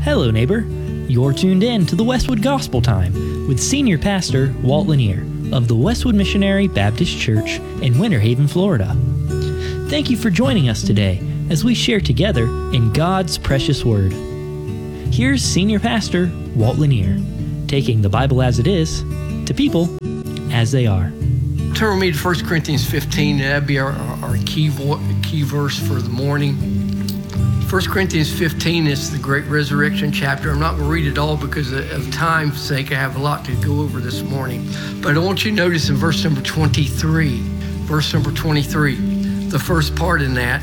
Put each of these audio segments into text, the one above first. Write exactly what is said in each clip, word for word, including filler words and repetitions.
Hello, neighbor. You're tuned in to the Westwood Gospel Time with Senior Pastor Walt Lanier of the Westwood Missionary Baptist Church in Winter Haven, Florida. Thank you for joining us today as we share together in God's precious Word. Here's Senior Pastor Walt Lanier, taking the Bible as it is to people as they are. Turn with me to First Corinthians fifteen, and that'd be our, our key, vo- key verse for the morning. First Corinthians fifteen is the great resurrection chapter. I'm not going to read it all because of time's sake. I have a lot to go over this morning. But I want you to notice in verse number twenty-three, verse number twenty-three, the first part in that,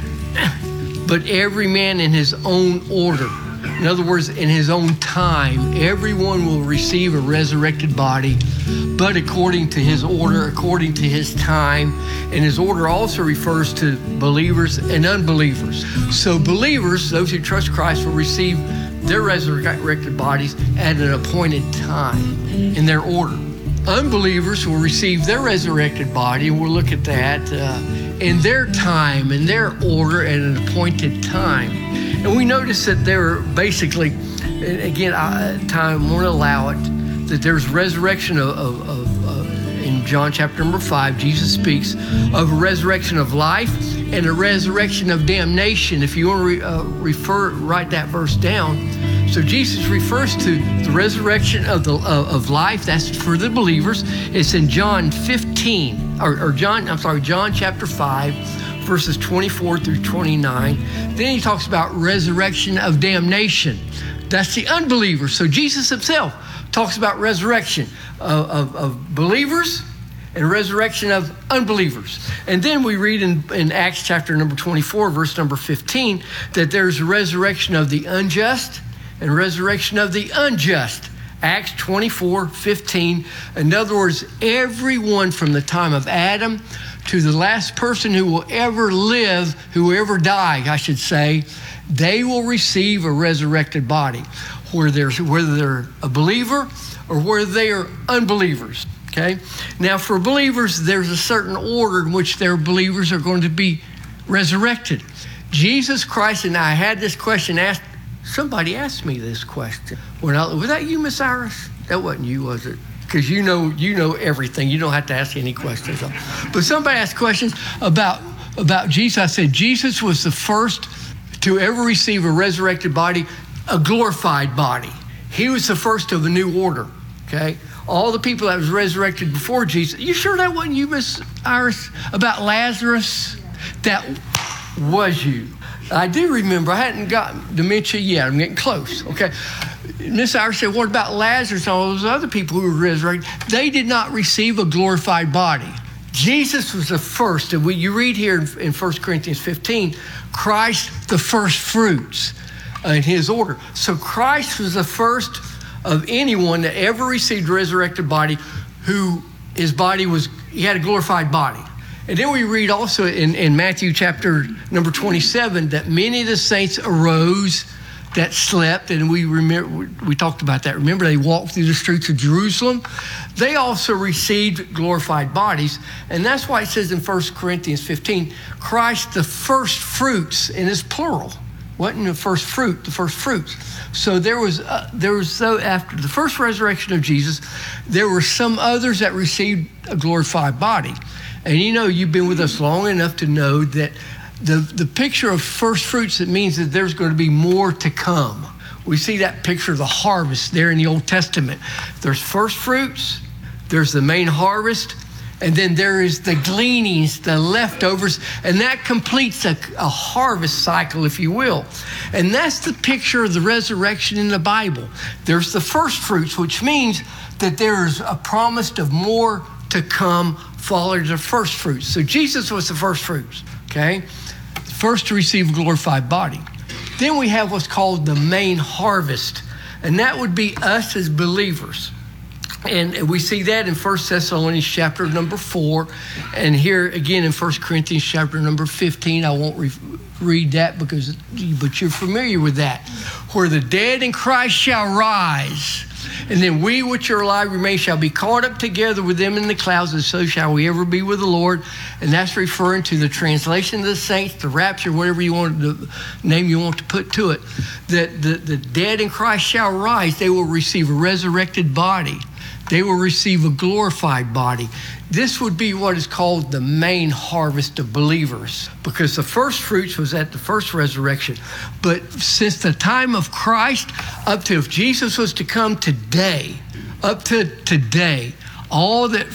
but every man in his own order. In other words, in his own time, everyone will receive a resurrected body, but according to his order, according to his time. And his order also refers to believers and unbelievers. So believers, those who trust Christ, will receive their resurrected bodies at an appointed time in their order. Unbelievers will receive their resurrected body, and we'll look at that uh, in their time, in their order, at an appointed time. And we notice that there are basically, again, I, time won't allow it, that there's resurrection of, of, of, of, in John chapter number five, Jesus speaks of a resurrection of life and a resurrection of damnation. If you want to re, uh, refer, write that verse down. So Jesus refers to the resurrection of the uh, of life. That's for the believers. It's in John fifteen, or, or John, I'm sorry, John chapter five, verses twenty-four through twenty-nine. Then he talks about resurrection of damnation. That's the unbeliever. So Jesus himself talks about resurrection of, of, of believers and resurrection of unbelievers. And then we read in, in Acts chapter number twenty-four, verse number fifteen, that there's a resurrection of the unjust and resurrection of the unjust. Acts twenty-four fifteen. In other words, everyone from the time of Adam to the last person who will ever live, who ever die, I should say, they will receive a resurrected body, whether they're, whether they're a believer or whether they are unbelievers, okay? Now, for believers, there's a certain order in which their believers are going to be resurrected. Jesus Christ, and I had this question asked, somebody asked me this question. When I, was that you, Miss Iris? That wasn't you, was it? Because you know you know everything. You don't have to ask any questions. But somebody asked questions about, about Jesus. I said, Jesus was the first to ever receive a resurrected body, a glorified body. He was the first of a new order, okay? All the people that was resurrected before Jesus. You sure that wasn't you, Miss Iris? About Lazarus? That was you. I do remember. I hadn't got dementia yet. I'm getting close, okay? Miss Iris said, what about Lazarus and all those other people who were resurrected? They did not receive a glorified body. Jesus was the first. And we, you read here in, in First Corinthians fifteen, Christ the first fruits in his order. So Christ was the first of anyone that ever received a resurrected body who his body was, he had a glorified body. And then we read also in, in Matthew chapter number twenty-seven that many of the saints arose that slept, and we remember we talked about that. Remember, they walked through the streets of Jerusalem. They also received glorified bodies, and that's why it says in First Corinthians fifteen, Christ the first fruits, and it's plural. Wasn't the first fruit, the first fruits. So there was, uh, there was so after the first resurrection of Jesus, there were some others that received a glorified body. And you know, you've been with us long enough to know that the, the picture of first fruits, it means that there's going to be more to come. We see that picture of the harvest there in the Old Testament. There's first fruits, there's the main harvest, and then there is the gleanings, the leftovers, and that completes a, a harvest cycle, if you will. And that's the picture of the resurrection in the Bible. There's the first fruits, which means that there's a promise of more to come following the first fruits. So Jesus was the first fruits, okay? First to receive a glorified body. Then we have what's called the main harvest, and that would be us as believers. And we see that in First Thessalonians chapter number four, and here again in First Corinthians chapter number fifteen. I won't re- read that because, but you're familiar with that. Where the dead in Christ shall rise. And then we which are alive remain shall be caught up together with them in the clouds, and so shall we ever be with the Lord. And that's referring to the translation of the saints, the rapture, whatever you want, the name you want to put to it. That the, the dead in Christ shall rise. They will receive a resurrected body. They will receive a glorified body. This would be what is called the main harvest of believers, because the first fruits was at the first resurrection. But since the time of Christ up to if Jesus was to come today, up to today, all that